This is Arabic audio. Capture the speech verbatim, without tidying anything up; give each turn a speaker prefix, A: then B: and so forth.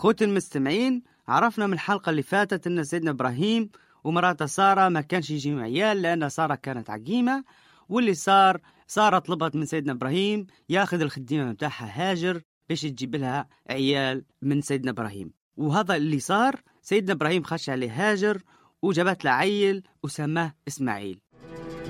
A: خوت المستمعين، عرفنا من الحلقة اللي فاتت أن سيدنا إبراهيم ومراته سارة ما كانش يجيهم عيال لأن سارة كانت عقيمة، واللي صار سارة طلبت من سيدنا إبراهيم ياخذ الخديمة متاعها هاجر باش تجيب لها عيال من سيدنا إبراهيم. وهذا اللي صار، سيدنا إبراهيم خش عليه هاجر وجابت له عيل وسماه إسماعيل.